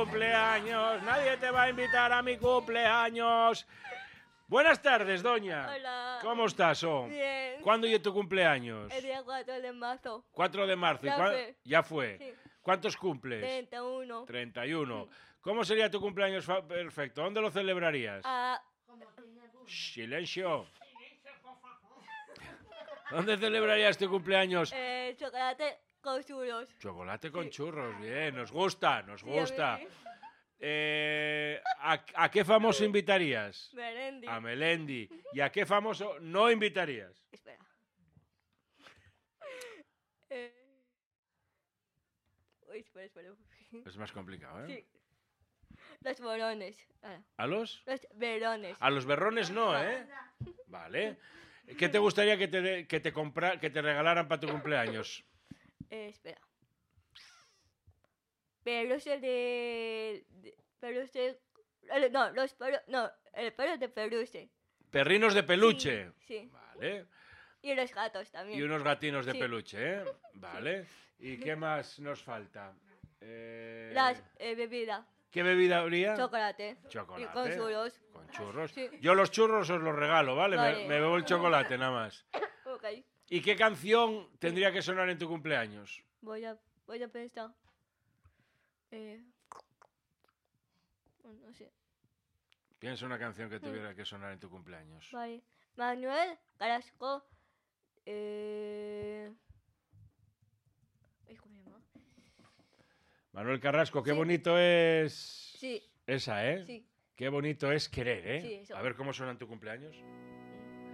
cumpleaños. Nadie te va a invitar a mi cumpleaños. Buenas tardes, doña. Hola. ¿Cómo estás, Bien. ¿Cuándo es tu cumpleaños? El día 4 de marzo. 4 de marzo. Ya fue. Ya fue. Sí. ¿Cuántos cumples? 31. 31. ¿Cómo sería tu cumpleaños perfecto? ¿Dónde lo celebrarías? Silencio. ¿Dónde celebrarías tu cumpleaños? Chocolate con churros. Chocolate con churros, bien, nos gusta, nos Sí, a mí gusta. sí. ¿A qué famoso invitarías? Melendi. A Melendi. ¿Y a qué famoso no invitarías? Espera. Uy, espera. Es más complicado, ¿eh? Sí. Los borones. ¿A los? Los verones. A los berrones no, ¿eh? Vale. ¿Qué te gustaría que te regalaran para tu cumpleaños? Espera. Peluche peluche. No, el pelo de peluche. Perrinos de peluche. Sí. Vale. Y los gatos también. Y unos gatinos de Sí. peluche, ¿eh? Vale. ¿Y qué más nos falta? Las bebidas. ¿Qué bebida habría? Chocolate. Chocolate. Y con churros. Con churros. Sí. Yo los churros os los regalo, ¿vale? Vale. Me bebo el chocolate nada más. Ok. ¿Y qué canción tendría que sonar en tu cumpleaños? Voy a pensar. No sé. Piensa una canción que tuviera que sonar en tu cumpleaños. Vale. Manuel Carrasco. Ay, ¿cómo se llama? Manuel Carrasco, qué Sí. bonito es... Sí. Esa, ¿eh? Sí. Qué bonito es querer, ¿eh? Sí, eso. A ver cómo suena en tu cumpleaños.